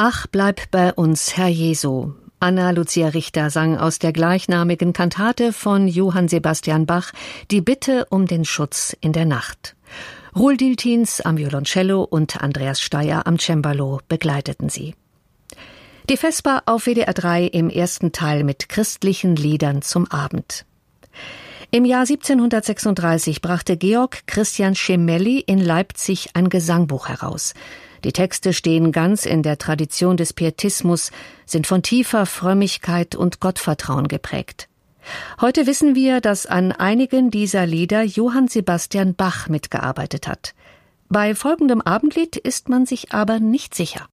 Ach, bleib bei uns, Herr Jesu. Anna Lucia Richter sang aus der gleichnamigen Kantate von Johann Sebastian Bach die Bitte um den Schutz in der Nacht. Roel Diltins am Violoncello und Andreas Steyer am Cembalo begleiteten sie. Die Vesper auf WDR 3 im ersten Teil mit christlichen Liedern zum Abend. Im Jahr 1736 brachte Georg Christian Schemelli in Leipzig ein Gesangbuch heraus. Die Texte stehen ganz in der Tradition des Pietismus, sind von tiefer Frömmigkeit und Gottvertrauen geprägt. Heute wissen wir, dass an einigen dieser Lieder Johann Sebastian Bach mitgearbeitet hat. Bei folgendem Abendlied ist man sich aber nicht sicher.